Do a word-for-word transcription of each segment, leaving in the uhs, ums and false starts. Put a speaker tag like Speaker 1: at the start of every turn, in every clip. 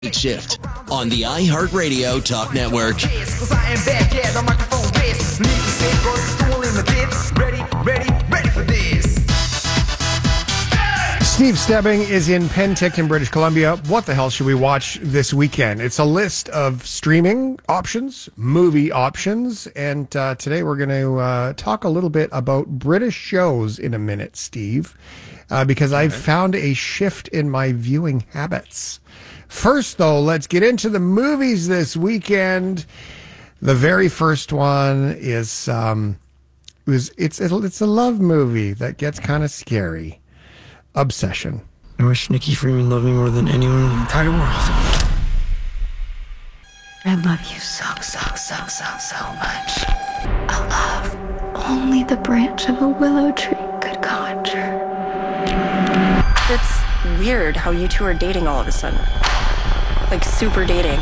Speaker 1: Shift on the iHeartRadio Talk Network.
Speaker 2: Steve Stebbing is in Penticton, British Columbia. What the hell should we watch this weekend? It's a list of streaming options, movie options, and uh, today we're going to uh, talk a little bit about British shows in a minute, Steve, uh, because I've found a shift in my viewing habits. First, though, let's get into the movies this weekend. The very first one is um, it was it's it's a love movie that gets kind of scary. Obsession.
Speaker 3: I wish Nikki Freeman loved me more than anyone in the entire world.
Speaker 4: I love you so, so, so, so, so much. A love only the branch of a willow tree could conjure.
Speaker 5: It's weird how you two are dating all of a sudden. Like, super dating.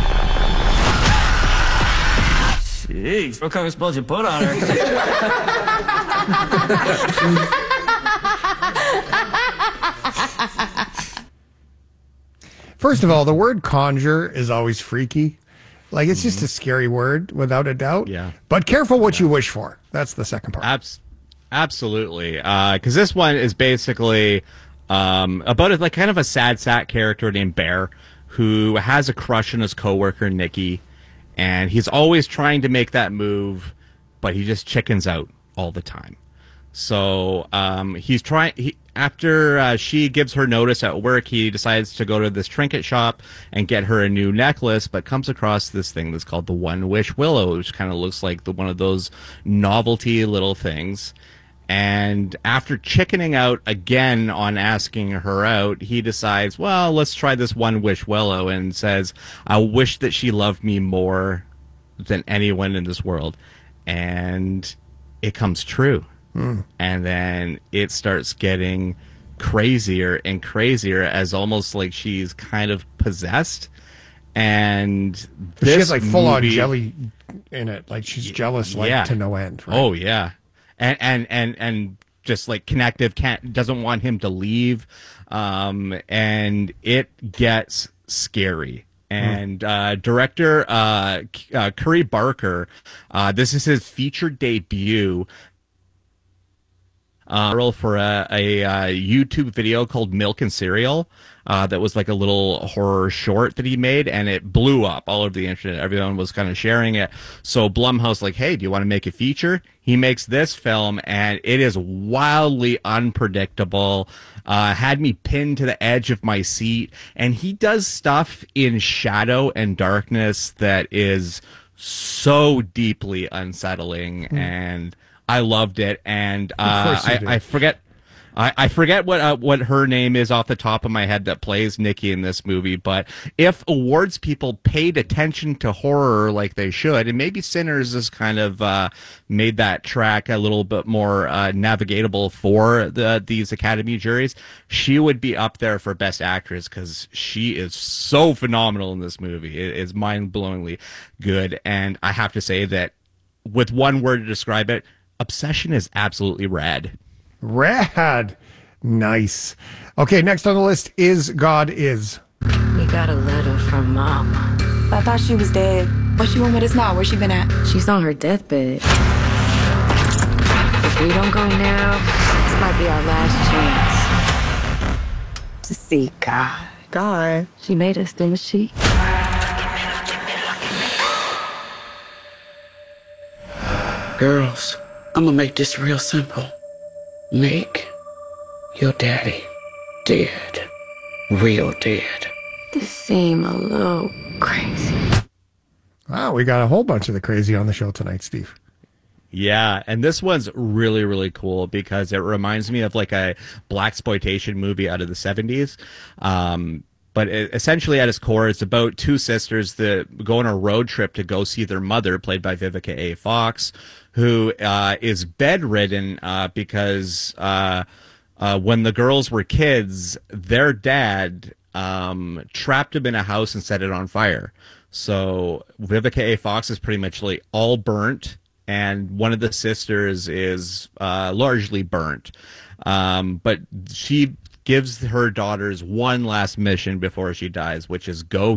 Speaker 3: Jeez, what kind of spells you put on her?
Speaker 2: First of all, the word conjure is always freaky. Like, it's mm-hmm. just a scary word, without a doubt.
Speaker 6: Yeah.
Speaker 2: But careful what yeah. you wish for. That's the second part.
Speaker 6: Abs- absolutely. Because uh, this one is basically um, about a, like kind of a sad sack character named Bear who has a crush on his coworker, Nikki. And he's always trying to make that move, but he just chickens out all the time. So um, he's trying. He, after uh, she gives her notice at work, he decides to go to this trinket shop and get her a new necklace, but comes across this thing that's called the One Wish Willow, which kind of looks like the, one of those novelty little things. And after chickening out again on asking her out, he decides, well, let's try this One Wish Willow, and says, I wish that she loved me more than anyone in this world. And it comes true. Mm. And then it starts getting crazier and crazier, as almost like she's kind of possessed. And this
Speaker 2: she has like full
Speaker 6: movie,
Speaker 2: on jelly in it. Like she's jealous, like
Speaker 6: yeah.
Speaker 2: to no end. Right?
Speaker 6: Oh yeah. And, and, and, and just like connective, can't, doesn't want him to leave. Um, and it gets scary. And uh, director uh, uh, Curry Barker, uh, this is his feature debut. Uh, for a, a, a YouTube video called Milk and Cereal. Uh, that was like a little horror short that he made, and it blew up all over the internet. Everyone was kind of sharing it. So Blumhouse like, hey, do you want to make a feature? He makes this film, and it is wildly unpredictable. Uh, had me pinned to the edge of my seat, and he does stuff in shadow and darkness that is so deeply unsettling, mm. and I loved it. And uh, I, I forget. I, I forget what uh, what her name is off the top of my head that plays Nikki in this movie, but if awards people paid attention to horror like they should, and maybe Sinners has kind of uh, made that track a little bit more uh, navigatable for the these Academy juries, she would be up there for Best Actress because she is so phenomenal in this movie. It is mind-blowingly good, and I have to say that with one word to describe it, Obsession is absolutely rad.
Speaker 2: Rad. Nice. Okay, next on the list is God Is.
Speaker 4: We got a letter from Mom.
Speaker 5: I thought she was dead. What she want with us now? Where she been at?
Speaker 4: She's on her deathbed. If we don't go now, this might be our last chance
Speaker 5: to see God. God.
Speaker 4: She made us, didn't she?
Speaker 7: Girls, I'm gonna make this real simple. Make your daddy dead. Real dead.
Speaker 4: This seem a little crazy.
Speaker 2: Wow, we got a whole bunch of the crazy on the show tonight, Steve.
Speaker 6: Yeah, and this one's really, really cool because it reminds me of like a blaxploitation movie out of the seventies. Um, but it, essentially at its core, it's about two sisters that go on a road trip to go see their mother, played by Vivica A. Fox, who uh, is bedridden uh, because uh, uh, when the girls were kids, their dad um, trapped them in a house and set it on fire. So Vivica A. Fox is pretty much like all burnt, and one of the sisters is uh, largely burnt. Um, but she gives her daughters one last mission before she dies, which is go